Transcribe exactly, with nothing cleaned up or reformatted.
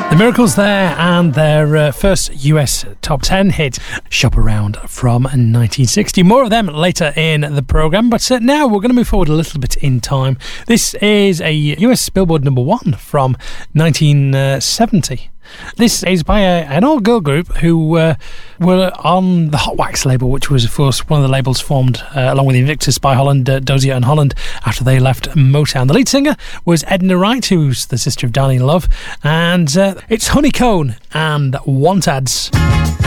The Miracles there, and their uh, first U S top ten hit, Shop Around, from nineteen sixty. More of them later in the programme, but uh, now we're going to move forward a little bit in time. This is a U S Billboard number one from nineteen seventy. This is by a, an all-girl group who uh, were on the Hot Wax label, which was, of course, one of the labels formed uh, along with Invictus by Holland, uh, Dozier and Holland after they left Motown. The lead singer was Edna Wright, who's the sister of Darlene Love, and uh, it's Honeycomb and Want Ads.